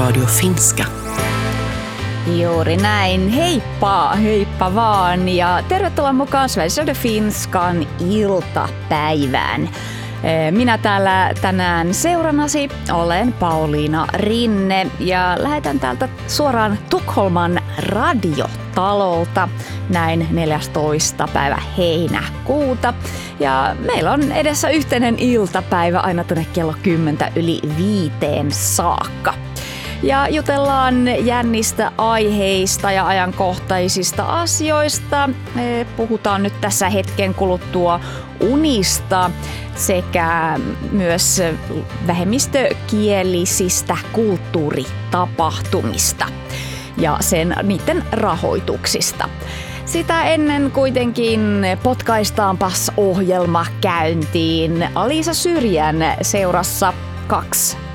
Radio Finska. Juuri näin. Heippa vaan ja tervetuloa mukaan Sveriges Radio Finskan iltapäivään. Minä täällä tänään seurannasi olen Pauliina Rinne ja lähetän täältä suoraan Tukholman radiotalolta näin 14. päivä heinäkuuta. Ja meillä on edessä yhteinen iltapäivä aina tuonne kello 10:05 saakka. Ja jutellaan jännistä aiheista ja ajankohtaisista asioista. Puhutaan nyt tässä hetken kuluttua unista sekä myös vähemmistökielisistä kulttuuritapahtumista ja niiden rahoituksista. Sitä ennen kuitenkin potkaistaanpas ohjelma käyntiin Alisa Syrjän seurassa 2